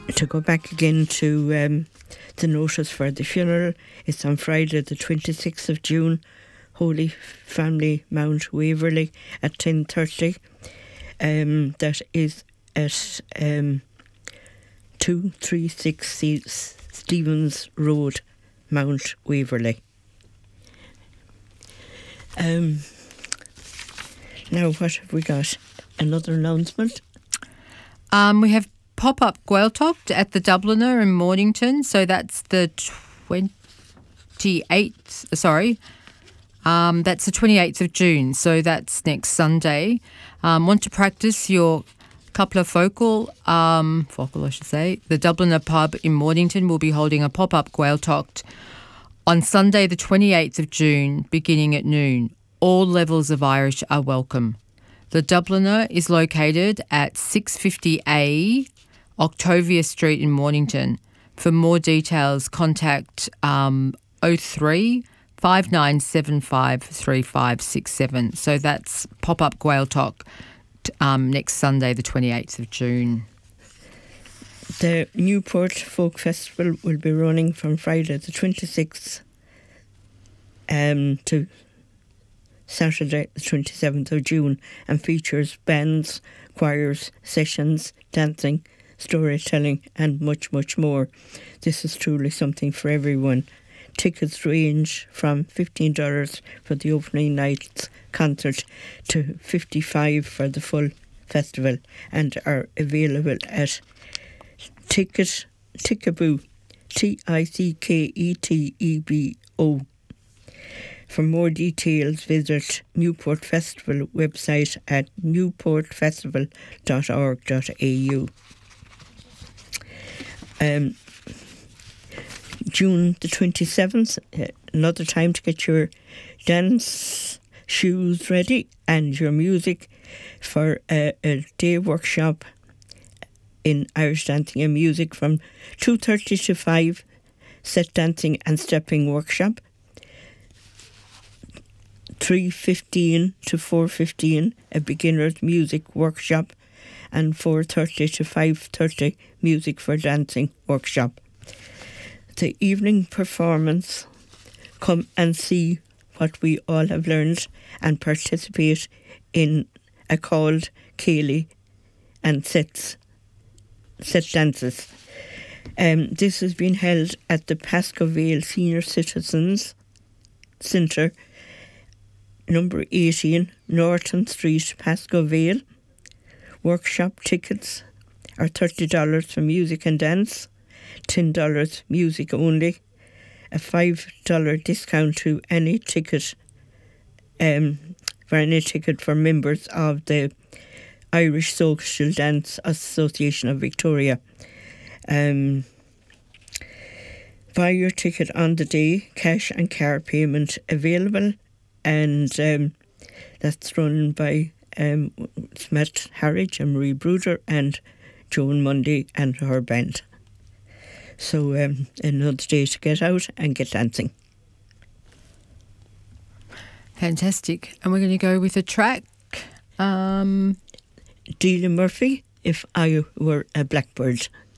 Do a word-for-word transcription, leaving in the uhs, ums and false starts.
to go back again to um, the notice for the funeral, it's on Friday the twenty-sixth of June, Holy Family Mount Waverley at ten thirty. Um, that is at um, two thirty-six Stevens Road, Mount Waverley. Um, now, what have we got? Another announcement? Um, we have pop-up Gaeltacht at the Dubliner in Mornington. So that's the twenty-eighth, sorry. Um, that's the twenty-eighth of June. So that's next Sunday. Um, want to practice your couple of focal, um, focal I should say. The Dubliner pub in Mornington will be holding a pop-up Gaeltacht on Sunday the twenty-eighth of June, beginning at noon. All levels of Irish are welcome. The Dubliner is located at six fifty A Octavia Street in Mornington. For more details, contact um, oh three, five nine seven five, three five six seven. So that's Pop-Up Gaeltacht um, next Sunday, the twenty-eighth of June. The Newport Folk Festival will be running from Friday the twenty-sixth um, to Saturday the twenty-seventh of June and features bands, choirs, sessions, dancing, storytelling and much, much more. This is truly something for everyone. Tickets range from fifteen dollars for the opening night's concert to fifty-five dollars for the full festival and are available at Ticket Ticketebo, T I C K E T E B O. For more details, visit Newport Festival website at newport festival dot org dot a u. Um, June the twenty-seventh, uh, another time to get your dance shoes ready and your music for a, a day workshop in Irish dancing and music from two thirty to five, set dancing and stepping workshop. three fifteen to four fifteen, a beginner's music workshop, and four thirty to five thirty, music for dancing workshop. The evening performance, come and see what we all have learned and participate in a called Cayley and sets, set dances. Um, this has been held at the Pasco Vale Senior Citizens Centre, number eighteen, Norton Street, Pasco Vale. Workshop tickets are thirty dollars for music and dance, ten dollars music only, a five dollars discount to any ticket um, for any ticket for members of the Irish Social Dance Association of Victoria. Um, buy your ticket on the day, cash and car payment available, and um, that's run by um, Matt Harridge and Marie Bruder and Joan Mundy and her band. So um, another day to get out and get dancing. Fantastic. And we're going to go with a track. Um, Delia Murphy, If I Were a Blackbird.